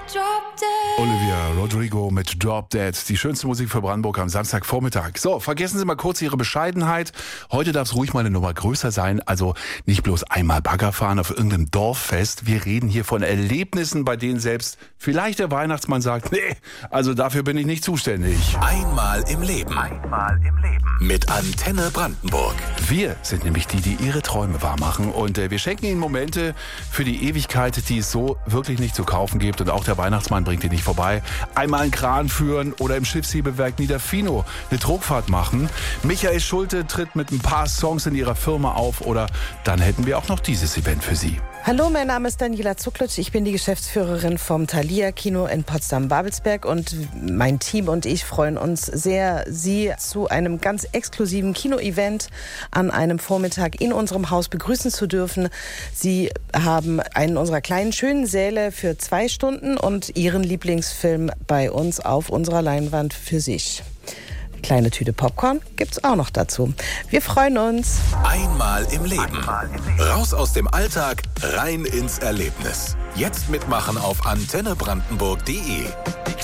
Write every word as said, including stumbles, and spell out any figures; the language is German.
Olivia Rodrigo mit Drop Dead. Die schönste Musik für Brandenburg am Samstagvormittag. So, vergessen Sie mal kurz Ihre Bescheidenheit. Heute darf es ruhig mal eine Nummer größer sein. Also nicht bloß einmal Bagger fahren auf irgendeinem Dorffest. Wir reden hier von Erlebnissen, bei denen selbst vielleicht der Weihnachtsmann sagt, nee, also dafür bin ich nicht zuständig. Einmal im Leben. Einmal im Leben. Mit Antenne Brandenburg. Wir sind nämlich die, die ihre Träume wahrmachen. Und äh, wir schenken Ihnen Momente für die Ewigkeit, die es so wirklich nicht zu kaufen gibt. Und auch der Weihnachtsmann bringt die nicht vorbei. Einmal einen Kran führen oder im Schiffshebewerk Niederfino eine Druckfahrt machen. Michael Schulte tritt mit ein paar Songs in ihrer Firma auf. Oder dann hätten wir auch noch dieses Event für Sie. Hallo, mein Name ist Daniela Zuklitsch. Ich bin die Geschäftsführerin vom Thalia Kino in Potsdam-Babelsberg und mein Team und ich freuen uns sehr, Sie zu einem ganz exklusiven Kino-Event an einem Vormittag in unserem Haus begrüßen zu dürfen. Sie haben einen unserer kleinen, schönen Säle für zwei Stunden und Ihren Lieblingsfilm bei uns auf unserer Leinwand für sich. Kleine Tüte Popcorn gibt's auch noch dazu. Wir freuen uns. Einmal im Leben. Raus aus dem Alltag, rein ins Erlebnis. Jetzt mitmachen auf antenne brandenburg punkt de.